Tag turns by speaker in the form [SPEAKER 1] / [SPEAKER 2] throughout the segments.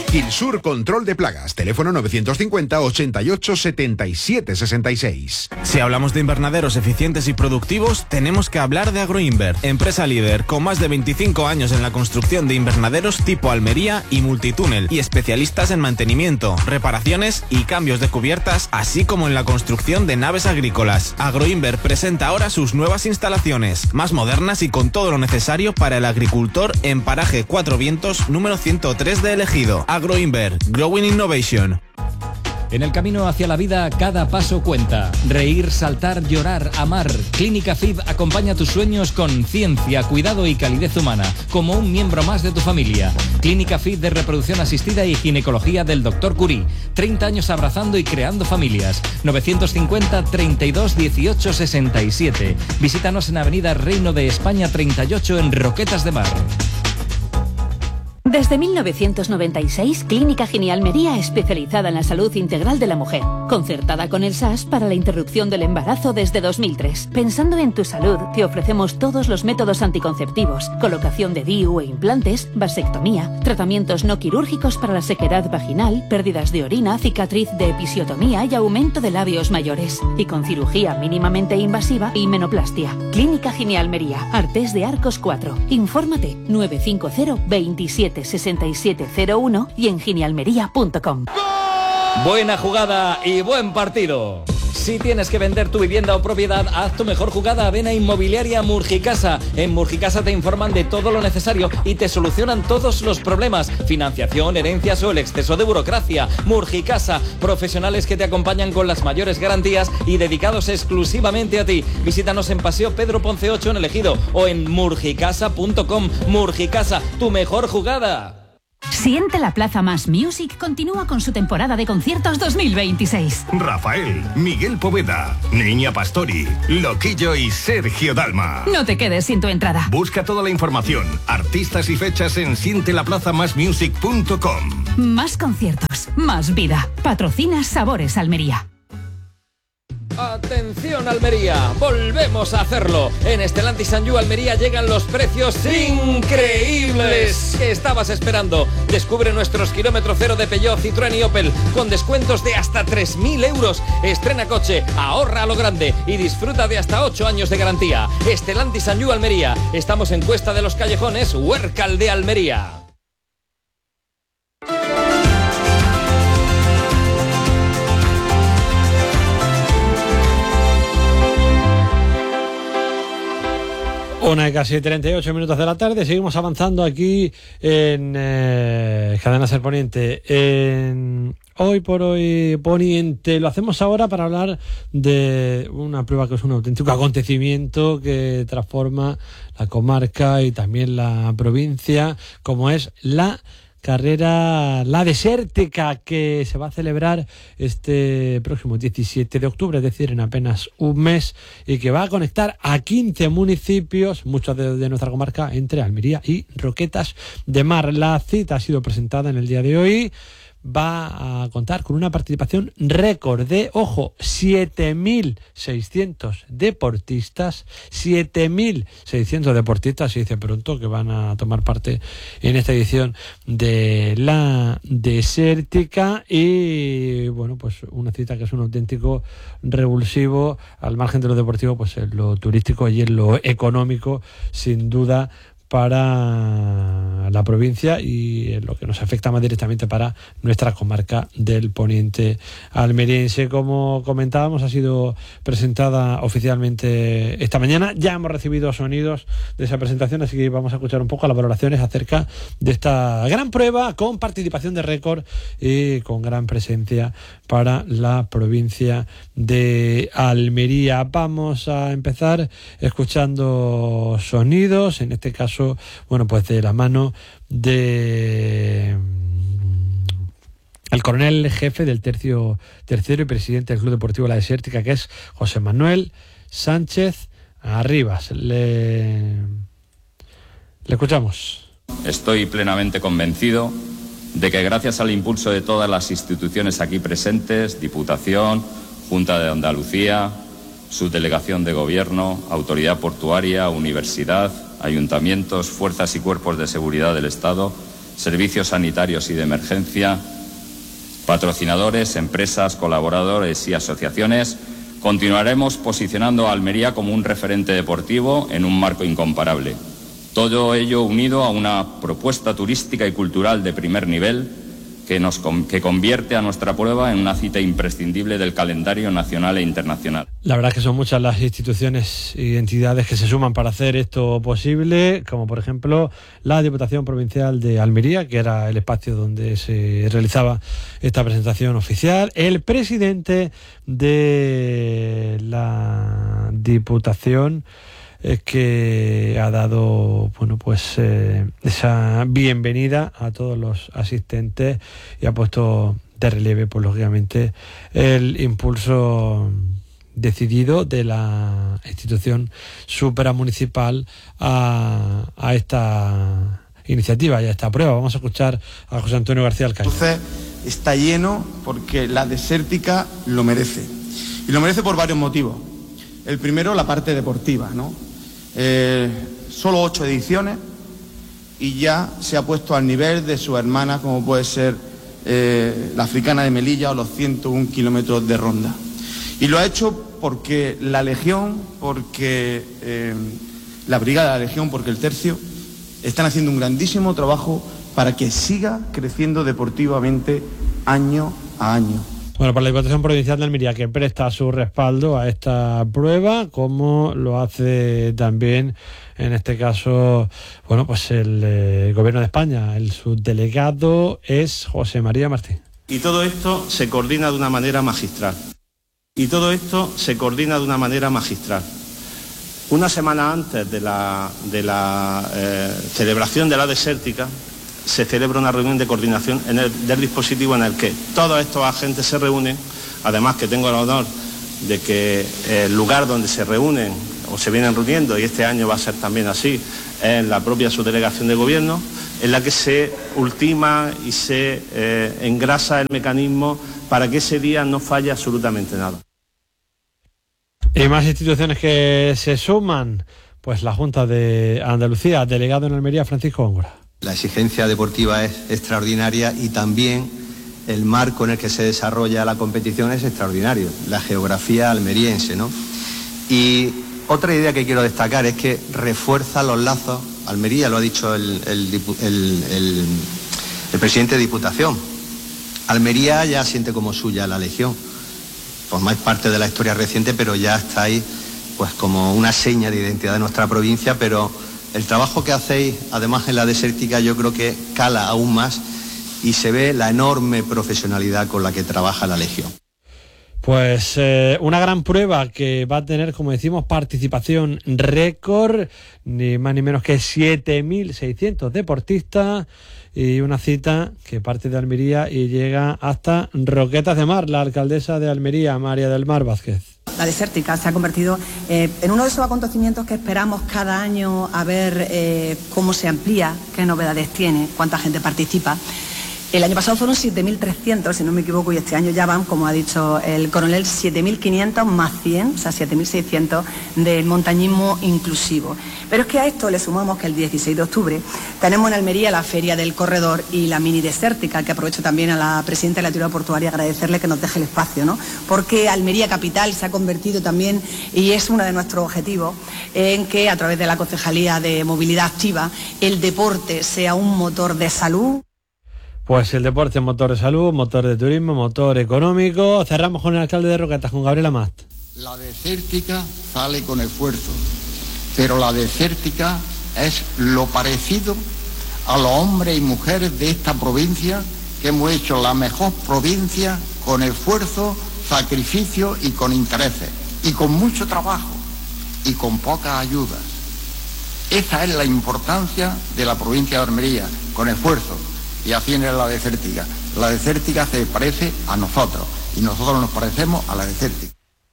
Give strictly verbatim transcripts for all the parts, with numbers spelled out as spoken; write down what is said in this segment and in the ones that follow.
[SPEAKER 1] Gilsur Control de Plagas, teléfono novecientos cincuenta, ochenta y ocho, setenta y siete, sesenta y seis.
[SPEAKER 2] Si hablamos de invernaderos eficientes y productivos, tenemos que hablar de Agroinver, empresa líder con más de veinticinco años en la construcción de invernaderos tipo Almería y multitúnel, y especialistas en mantenimiento, reparaciones y cambios de cubiertas, así como en la construcción de naves agrícolas. Agroinver presenta ahora sus nuevas instalaciones, más modernas y con todo lo necesario para el agricultor en paraje Cuatro Vientos número ciento tres de Ejido. Agroinver, Growing Innovation.
[SPEAKER 3] En el camino hacia la vida, cada paso cuenta. Reír, saltar, llorar, amar. Clínica F I B acompaña tus sueños con ciencia, cuidado y calidez humana, como un miembro más de tu familia. Clínica F I B de reproducción asistida y ginecología del doctor Curie. treinta años abrazando y creando familias. novecientos cincuenta, treinta y dos, dieciocho, sesenta y siete. Visítanos en Avenida Reino de España treinta y ocho en Roquetas de Mar.
[SPEAKER 4] Desde mil novecientos noventa y seis, Clínica Gini Almería, especializada en la salud integral de la mujer, concertada con el S A S para la interrupción del embarazo desde dos mil tres. Pensando en tu salud, te ofrecemos todos los métodos anticonceptivos, colocación de D I U e implantes, vasectomía, tratamientos no quirúrgicos para la sequedad vaginal, pérdidas de orina, cicatriz de episiotomía y aumento de labios mayores, y con cirugía mínimamente invasiva y menoplastia. Clínica Gini Almería, Artés de Arcos cuatro. Infórmate nueve cinco cero, veintisiete, sesenta y siete cero uno y en ginialmería punto com.
[SPEAKER 3] Buena jugada y buen partido. Si tienes que vender tu vivienda o propiedad, haz tu mejor jugada. Ven a Inmobiliaria Murgicasa. En Murgicasa te informan de todo lo necesario y te solucionan todos los problemas. Financiación, herencias o el exceso de burocracia. Murgicasa, profesionales que te acompañan con las mayores garantías y dedicados exclusivamente a ti. Visítanos en Paseo Pedro Ponce ocho en El Ejido o en murgicasa punto com. Murgicasa, tu mejor jugada.
[SPEAKER 5] Siente la Plaza Más Music continúa con su temporada de conciertos dos mil veintiséis.
[SPEAKER 6] Rafael, Miguel Poveda, Niña Pastori, Loquillo y Sergio Dalma.
[SPEAKER 5] No te quedes sin tu entrada.
[SPEAKER 6] Busca toda la información, artistas y fechas en siente la plaza más music punto com.
[SPEAKER 5] Más conciertos, más vida. Patrocina Sabores Almería.
[SPEAKER 3] Atención Almería, volvemos a hacerlo. En Stellantis and You Almería llegan los precios increíbles que estabas esperando. Descubre nuestros kilómetro cero de Peugeot, Citroën y Opel con descuentos de hasta tres mil euros. Estrena coche, ahorra a lo grande y disfruta de hasta ocho años de garantía. Stellantis and You Almería. Estamos en Cuesta de los Callejones, Huércal de Almería.
[SPEAKER 7] Una y casi treinta y ocho minutos de la tarde. Seguimos avanzando aquí en eh, Cadena Ser Poniente. En Hoy por Hoy Poniente lo hacemos ahora para hablar de una prueba que es un auténtico acontecimiento que transforma la comarca y también la provincia, como es la carrera La Desértica, que se va a celebrar este próximo diecisiete de octubre, es decir, en apenas un mes, y que va a conectar a quince municipios, muchos de, de nuestra comarca, entre Almería y Roquetas de Mar. La cita ha sido presentada en el día de hoy. Va a contar con una participación récord de, ojo, siete mil seiscientos deportistas, siete mil seiscientos deportistas, se dice pronto, que van a tomar parte en esta edición de La Desértica, y bueno, pues una cita que es un auténtico revulsivo, al margen de lo deportivo, pues en lo turístico y en lo económico, sin duda, para la provincia y en lo que nos afecta más directamente para nuestra comarca del Poniente almeriense. Como comentábamos, ha sido presentada oficialmente esta mañana. Ya hemos recibido sonidos de esa presentación, así que vamos a escuchar un poco las valoraciones acerca de esta gran prueba con participación de récord y con gran presencia para la provincia de Almería. Vamos a empezar escuchando sonidos, en este caso, bueno, pues de la mano de el coronel jefe del tercio tercero y presidente del Club Deportivo La Desértica, que es José Manuel Sánchez Arribas. Le, le escuchamos.
[SPEAKER 8] Estoy plenamente convencido de que gracias al impulso de todas las instituciones aquí presentes, Diputación, Junta de Andalucía, Subdelegación de Gobierno, Autoridad Portuaria, Universidad, ayuntamientos, fuerzas y cuerpos de seguridad del Estado, servicios sanitarios y de emergencia, patrocinadores, empresas, colaboradores y asociaciones, continuaremos posicionando a Almería como un referente deportivo en un marco incomparable. Todo ello unido a una propuesta turística y cultural de primer nivel que, nos, que convierte a nuestra prueba en una cita imprescindible del calendario nacional e internacional.
[SPEAKER 7] La verdad es que son muchas las instituciones y entidades que se suman para hacer esto posible, como por ejemplo la Diputación Provincial de Almería, que era el espacio donde se realizaba esta presentación oficial, el presidente de la Diputación, es que ha dado, bueno, pues eh, esa bienvenida a todos los asistentes y ha puesto de relieve, pues lógicamente, el impulso decidido de la institución supramunicipal a, a esta iniciativa y a esta prueba. Vamos a escuchar a José Antonio García Alcaño.
[SPEAKER 9] Entonces está lleno porque la Desértica lo merece, y lo merece por varios motivos. El primero, la parte deportiva, ¿no? Eh, solo ocho ediciones y ya se ha puesto al nivel de sus hermanas, como puede ser eh, la Africana de Melilla o los ciento uno kilómetros de Ronda. Y lo ha hecho porque la Legión, porque eh, la Brigada de la Legión, porque el Tercio están haciendo un grandísimo trabajo para que siga creciendo deportivamente año a año.
[SPEAKER 7] Bueno, para la Diputación Provincial de Almería, que presta su respaldo a esta prueba, como lo hace también, en este caso, bueno, pues el eh, Gobierno de España. El subdelegado es José María Martín.
[SPEAKER 10] Y todo esto se coordina de una manera magistral. Y todo esto se coordina de una manera magistral. Una semana antes de la, de la eh, celebración de la Desértica, se celebra una reunión de coordinación en el, del dispositivo en el que todos estos agentes se reúnen, además que tengo el honor de que el lugar donde se reúnen o se vienen reuniendo, y este año va a ser también así, es la propia subdelegación de gobierno, en la que se ultima y se eh, engrasa el mecanismo para que ese día no falle absolutamente nada.
[SPEAKER 7] Y más instituciones que se suman, pues la Junta de Andalucía, delegado en Almería, Francisco Góngora.
[SPEAKER 11] La exigencia deportiva es extraordinaria y también el marco en el que se desarrolla la competición es extraordinario, la geografía almeriense, ¿no? Y otra idea que quiero destacar es que refuerza los lazos, Almería, lo ha dicho el, el, el, el, el presidente de Diputación, Almería ya siente como suya la Legión, formáis parte de la historia reciente, pero ya estáis pues como una seña de identidad de nuestra provincia, pero el trabajo que hacéis, además en la Desértica, yo creo que cala aún más y se ve la enorme profesionalidad con la que trabaja la Legión.
[SPEAKER 7] Pues eh, una gran prueba que va a tener, como decimos, participación récord, ni más ni menos que siete mil seiscientos deportistas, y una cita que parte de Almería y llega hasta Roquetas de Mar. La alcaldesa de Almería, María del Mar Vázquez.
[SPEAKER 12] La Desértica se ha convertido eh, en uno de esos acontecimientos que esperamos cada año a ver eh, cómo se amplía, qué novedades tiene, cuánta gente participa. El año pasado fueron siete mil trescientos, si no me equivoco, y este año ya van, como ha dicho el coronel, siete mil quinientos más cien, o sea, siete mil seiscientos del montañismo inclusivo. Pero es que a esto le sumamos que el dieciséis de octubre tenemos en Almería la Feria del Corredor y la Mini Desértica, que aprovecho también a la presidenta de la Autoridad Portuaria agradecerle que nos deje el espacio, ¿no? Porque Almería Capital se ha convertido también, y es uno de nuestros objetivos, en que a través de la Concejalía de Movilidad Activa el deporte sea un motor de salud.
[SPEAKER 7] Pues el deporte es motor de salud, motor de turismo, motor económico. Cerramos con el alcalde de Roquetas, con Gabriel Amat.
[SPEAKER 13] La Desértica sale con esfuerzo, pero la Desértica es lo parecido a los hombres y mujeres de esta provincia, que hemos hecho la mejor provincia con esfuerzo, sacrificio y con intereses, y con mucho trabajo, y con pocas ayudas. Esa es la importancia de la provincia de Almería, con esfuerzo. Y así es la Desértica. La Desértica se parece a nosotros y nosotros nos parecemos a la Desértica.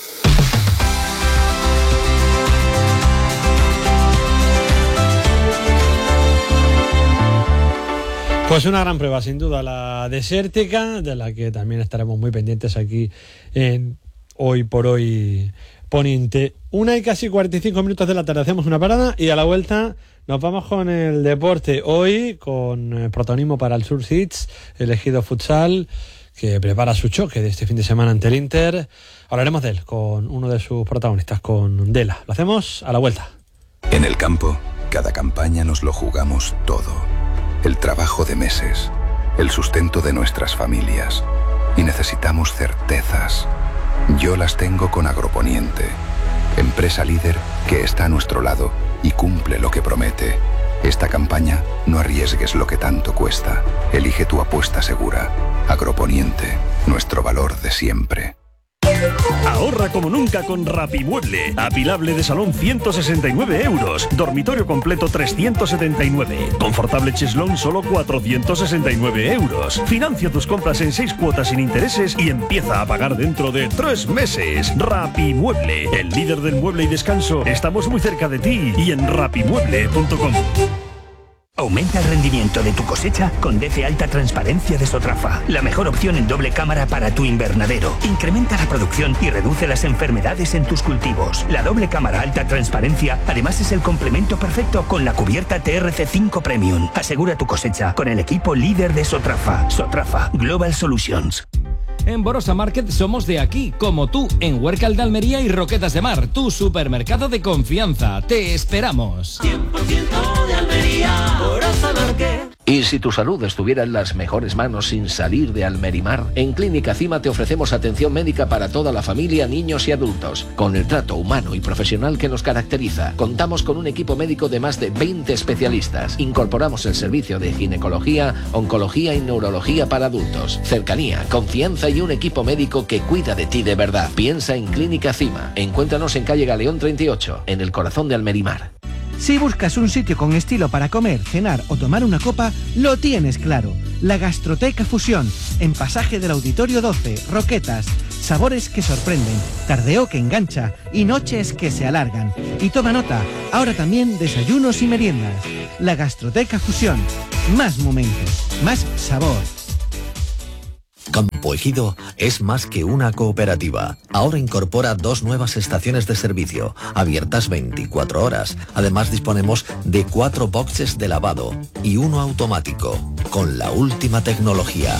[SPEAKER 7] Pues una gran prueba, sin duda, la Desértica, de la que también estaremos muy pendientes aquí en Hoy por Hoy Poniente. Una y casi cuarenta y cinco minutos de la tarde, hacemos una parada y a la vuelta Nos vamos con el deporte. Hoy con eh, protagonismo para el Sur Hits, el Ejido Futsal, que prepara su choque de este fin de semana ante el Inter. Hablaremos de él con uno de sus protagonistas, con Dela. Lo hacemos a la vuelta.
[SPEAKER 14] En el campo, cada campaña nos lo jugamos todo. El trabajo de meses, el sustento de nuestras familias. Y necesitamos certezas. Yo las tengo con Agroponiente, empresa líder que está a nuestro lado y cumple lo que promete. Esta campaña, no arriesgues lo que tanto cuesta. Elige tu apuesta segura. Agroponiente, nuestro valor de siempre.
[SPEAKER 15] Ahorra como nunca con Rapimueble. Apilable de salón ciento sesenta y nueve euros. Dormitorio completo trescientos setenta y nueve. Confortable cheslón solo cuatrocientos sesenta y nueve euros. Financia tus compras en seis cuotas sin intereses y empieza a pagar dentro de tres meses. Rapimueble, el líder del mueble y descanso. Estamos muy cerca de ti y en rapimueble punto com.
[SPEAKER 16] Aumenta el rendimiento de tu cosecha con D C Alta Transparencia de Sotrafa, la mejor opción en doble cámara para tu invernadero. Incrementa la producción y reduce las enfermedades en tus cultivos. La doble cámara Alta Transparencia además es el complemento perfecto con la cubierta T R C cinco Premium. Asegura tu cosecha con el equipo líder de Sotrafa. Sotrafa Global Solutions.
[SPEAKER 3] En Borosa Market somos de aquí, como tú, en Huércal de Almería y Roquetas de Mar, tu supermercado de confianza. Te esperamos.
[SPEAKER 17] cien por ciento de Almería, Borosa Market.
[SPEAKER 18] Y si tu salud estuviera en las mejores manos sin salir de Almerimar, en Clínica Cima te ofrecemos atención médica para toda la familia, niños y adultos. Con el trato humano y profesional que nos caracteriza, contamos con un equipo médico de más de veinte especialistas. Incorporamos el servicio de ginecología, oncología y neurología para adultos. Cercanía, confianza y un equipo médico que cuida de ti de verdad. Piensa en Clínica Cima. Encuéntranos en calle Galeón treinta y ocho, en el corazón de Almerimar.
[SPEAKER 19] Si buscas un sitio con estilo para comer, cenar o tomar una copa, lo tienes claro. La Gastroteca Fusión, en Pasaje del Auditorio doce, Roquetas. Sabores que sorprenden, tardeo que engancha y noches que se alargan. Y toma nota, ahora también desayunos y meriendas. La Gastroteca Fusión. Más momentos, más sabor.
[SPEAKER 20] Campo Ejido es más que una cooperativa. Ahora incorpora dos nuevas estaciones de servicio, abiertas veinticuatro horas. Además disponemos de cuatro boxes de lavado y uno automático, con la última tecnología.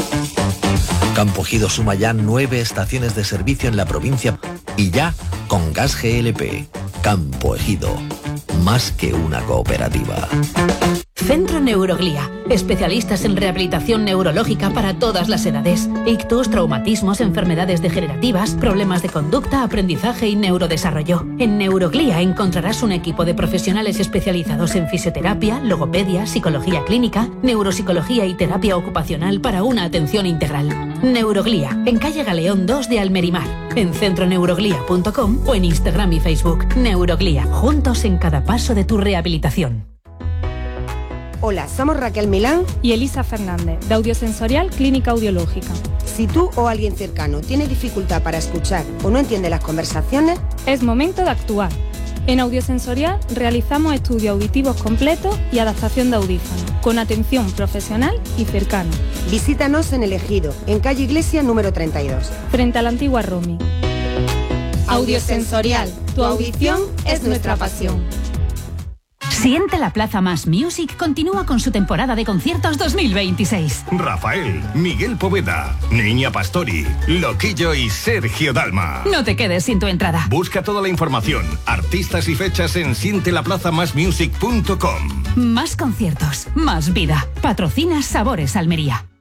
[SPEAKER 20] Campo Ejido suma ya nueve estaciones de servicio en la provincia y ya con gas G L P. Campo Ejido, más que una cooperativa.
[SPEAKER 4] Centro Neuroglía. Especialistas en rehabilitación neurológica para todas las edades. Ictus, traumatismos, enfermedades degenerativas, problemas de conducta, aprendizaje y neurodesarrollo. En Neuroglía encontrarás un equipo de profesionales especializados en fisioterapia, logopedia, psicología clínica, neuropsicología y terapia ocupacional para una atención integral. Neuroglía, en calle Galeón dos de Almerimar. En centro neuroglía punto com o en Instagram y Facebook. Neuroglía, juntos en cada paso de tu rehabilitación.
[SPEAKER 21] Hola, somos Raquel Milán
[SPEAKER 22] y Elisa Fernández, de Audiosensorial Clínica Audiológica.
[SPEAKER 21] Si tú o alguien cercano tiene dificultad para escuchar o no entiende las conversaciones,
[SPEAKER 22] es momento de actuar. En Audiosensorial realizamos estudios auditivos completos y adaptación de audífonos, con atención profesional y cercana.
[SPEAKER 21] Visítanos en El Ejido, en calle Iglesia número treinta y dos.
[SPEAKER 22] Frente a la antigua Romy.
[SPEAKER 21] Audiosensorial, tu audición es nuestra pasión.
[SPEAKER 5] Siente la Plaza Más Music continúa con su temporada de conciertos dos mil veintiséis.
[SPEAKER 6] Rafael, Miguel Poveda, Niña Pastori, Loquillo y Sergio Dalma.
[SPEAKER 5] No te quedes sin tu entrada.
[SPEAKER 6] Busca toda la información, artistas y fechas en siente la plaza más music punto com.
[SPEAKER 5] Más conciertos, más vida. Patrocina Sabores Almería.